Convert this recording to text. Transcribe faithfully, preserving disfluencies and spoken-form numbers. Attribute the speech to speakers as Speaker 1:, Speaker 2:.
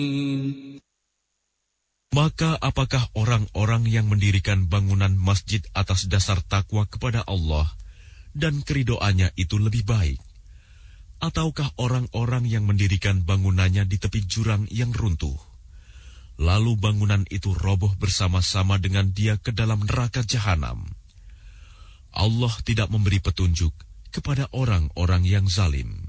Speaker 1: Maka apakah orang-orang yang mendirikan bangunan masjid atas dasar takwa kepada Allah dan keridoannya itu lebih baik? Ataukah orang-orang yang mendirikan bangunannya di tepi jurang yang runtuh, lalu bangunan itu roboh bersama-sama dengan dia ke dalam neraka jahanam? Allah tidak memberi petunjuk kepada orang-orang yang zalim.